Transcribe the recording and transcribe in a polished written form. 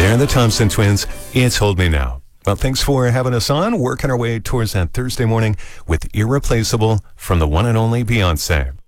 They're the Thompson Twins. It's Hold Me Now. Well, thanks for having us on, working our way towards that Thursday morning with Irreplaceable from the one and only Beyonce.